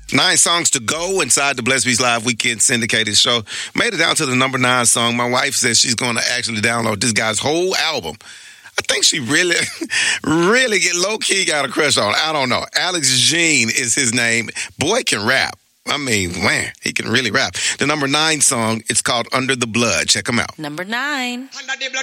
9 songs to go inside the Blessed Beats Live Weekend syndicated show. Made it down to the number 9 song. My wife says she's going to actually download this guy's whole album. I think she really, really low-key got a crush on. I don't know. Alex Jean is his name. Boy can rap. I mean, man, he can really rap. The number 9 song, it's called Under the Blood. Check him out. Number 9.